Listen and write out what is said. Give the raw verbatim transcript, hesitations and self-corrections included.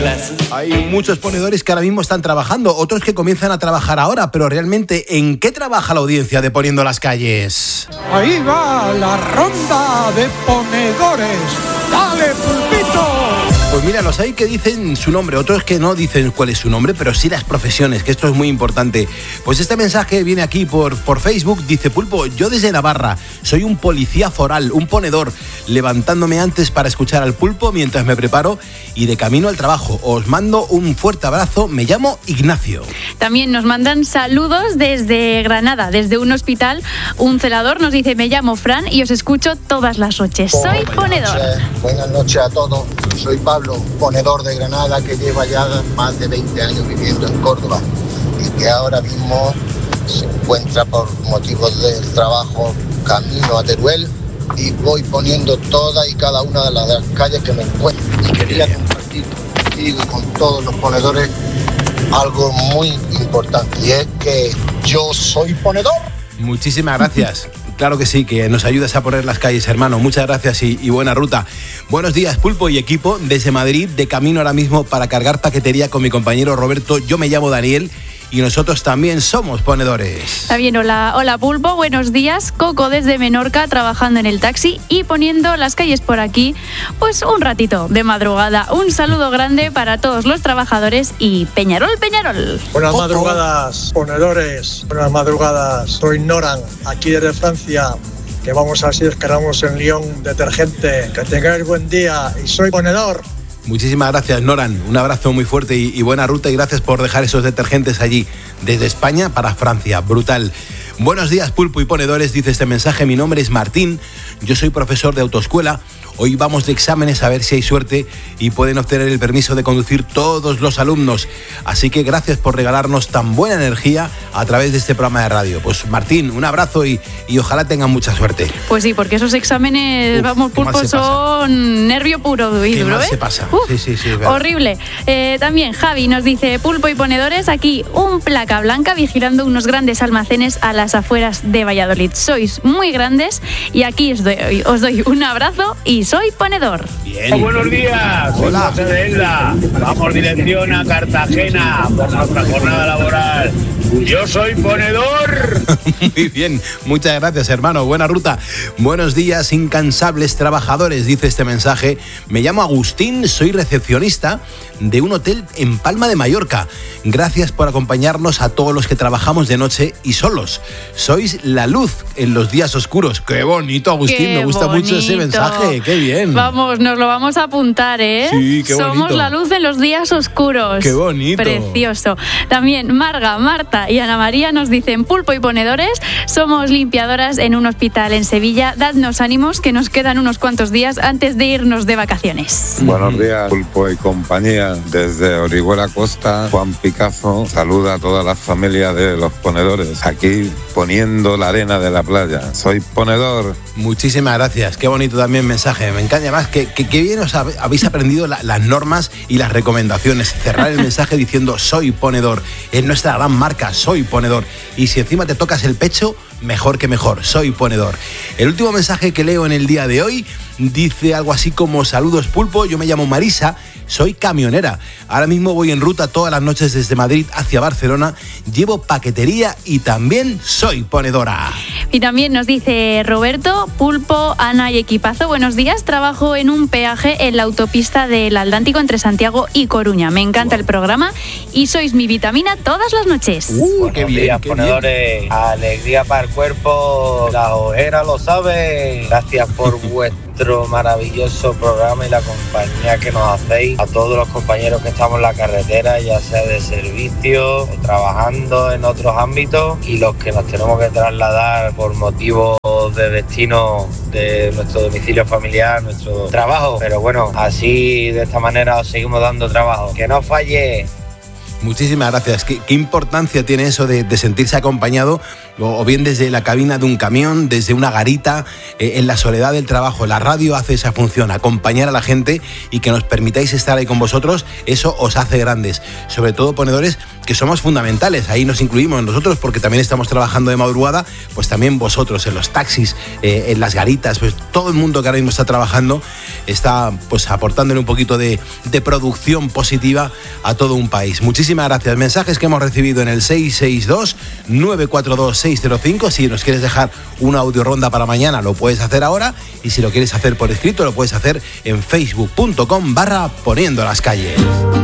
Hay muchos ponedores que ahora mismo están trabajando, otros que comienzan a trabajar ahora, pero realmente, ¿en qué trabaja la audiencia de Poniendo las Calles? Ahí va la ronda de ponedores. ¡Dale, Pulpito! Pues mira, los hay que dicen su nombre, otros que no dicen cuál es su nombre, pero sí las profesiones, que esto es muy importante. Pues este mensaje viene aquí por, por Facebook, dice: Pulpo, yo desde Navarra soy un policía foral, un ponedor, levantándome antes para escuchar al Pulpo mientras me preparo y de camino al trabajo. Os mando un fuerte abrazo, me llamo Ignacio. También nos mandan saludos desde Granada, desde un hospital. Un celador nos dice: me llamo Fran y os escucho todas las noches. Soy Buenas ponedor. Noches. Buenas noches a todos. Soy Pablo, ponedor de Granada, que lleva ya más de veinte años viviendo en Córdoba y que ahora mismo se encuentra por motivos del trabajo camino a Teruel, y voy poniendo todas y cada una de las calles que me encuentro. Y quería compartir contigo y con todos los ponedores algo muy importante, y es que yo soy ponedor. Muchísimas gracias. Claro que sí, que nos ayudas a poner las calles, hermano. Muchas gracias y, y buena ruta. Buenos días, Pulpo y equipo. Desde Madrid, de camino ahora mismo para cargar paquetería con mi compañero Roberto. Yo me llamo Daniel y nosotros también somos ponedores. Está bien, hola, hola Pulpo, buenos días. Coco desde Menorca, trabajando en el taxi y poniendo las calles por aquí, pues un ratito de madrugada. Un saludo grande para todos los trabajadores y Peñarol, Peñarol. Buenas Coco. madrugadas, ponedores. Buenas madrugadas. Soy Noran, aquí desde Francia, que vamos a ver si descargamos en Lyon detergente. Que tengáis buen día y soy ponedor. Muchísimas gracias, Noran. Un abrazo muy fuerte y, y buena ruta, y gracias por dejar esos detergentes allí, desde España para Francia. Brutal. Buenos días, Pulpo y ponedores, dice este mensaje. Mi nombre es Martín, yo soy profesor de autoescuela. Hoy vamos de exámenes a ver si hay suerte y pueden obtener el permiso de conducir todos los alumnos. Así que gracias por regalarnos tan buena energía a través de este programa de radio. Pues Martín, un abrazo y, y ojalá tengan mucha suerte. Pues sí, porque esos exámenes, Uf, vamos, Pulpo, son nervio puro y Qué duro, mal ¿eh? se pasa. Uf, Sí, sí, sí, es verdad. horrible. Eh, también Javi nos dice: Pulpo y ponedores, aquí un placa blanca vigilando unos grandes almacenes a las afueras de Valladolid. Sois muy grandes y aquí os doy, os doy un abrazo y soy ponedor. Bien. Buenos días, soy Hola. José de Elda. Vamos dirección a Cartagena por nuestra jornada laboral. Yo soy ponedor. Muy bien, muchas gracias, hermano. Buena ruta. Buenos días, incansables trabajadores, dice este mensaje. Me llamo Agustín, soy recepcionista de un hotel en Palma de Mallorca. Gracias por acompañarnos a todos los que trabajamos de noche y solos. Sois la luz en los días oscuros. Qué bonito, Agustín. Qué Me gusta bonito. mucho ese mensaje. Qué bien. Vamos, nos lo vamos a apuntar, ¿eh? Sí, qué Somos bonito. la luz en los días oscuros. Qué bonito. Precioso. También Marga, Marta y Ana María nos dicen: Pulpo y ponedores, somos limpiadoras en un hospital en Sevilla. Dadnos ánimos, que nos quedan unos cuantos días antes de irnos de vacaciones. Buenos días, Pulpo y compañía. Desde Orihuela Costa, Juan Picazo saluda a toda la familia de los ponedores. Aquí poniendo la arena de la playa. Soy ponedor. Muchísimas gracias. Qué bonito también mensaje. Me encanta más que, que, que bien os habe- habéis aprendido la, las normas y las recomendaciones. Cerrar el mensaje diciendo soy ponedor. Es nuestra gran marca, soy ponedor. Y si encima te tocas el pecho, mejor que mejor, soy ponedor. El último mensaje que leo en el día de hoy dice algo así como: saludos, Pulpo, yo me llamo Marisa, soy camionera. Ahora mismo voy en ruta todas las noches desde Madrid hacia Barcelona. Llevo paquetería y también soy ponedora. Y también nos dice Roberto: Pulpo, Ana y equipazo, buenos días. Trabajo en un peaje en la autopista del Atlántico entre Santiago y Coruña. Me encanta el programa y sois mi vitamina todas las noches. Uh, Buenos qué bien, días, qué ponedores. Alegría para el cuerpo. La ojera lo sabe. Gracias por vuestro maravilloso programa y la compañía que nos hacéis. A todos los compañeros que estamos en la carretera, ya sea de servicio o trabajando en otros ámbitos, y los que nos tenemos que trasladar por motivos de destino de nuestro domicilio familiar, nuestro trabajo. Pero bueno, así de esta manera os seguimos dando trabajo. Que no falle. Muchísimas gracias. ¿Qué, qué importancia tiene eso de, de sentirse acompañado o, o bien desde la cabina de un camión, desde una garita, eh, en la soledad del trabajo. La radio hace esa función, acompañar a la gente, y que nos permitáis estar ahí con vosotros, eso os hace grandes. Sobre todo ponedores que somos fundamentales, ahí nos incluimos nosotros porque también estamos trabajando de madrugada, pues también vosotros en los taxis, eh, en las garitas, pues todo el mundo que ahora mismo está trabajando está pues aportándole un poquito de, de producción positiva a todo un país. Muchísimas gracias. Mensajes que hemos recibido en el seis seis dos, nueve cuatro dos, seis cero cinco. Si nos quieres dejar una audio ronda para mañana, lo puedes hacer ahora, y si lo quieres hacer por escrito, lo puedes hacer en facebook punto com barra poniendo las calles.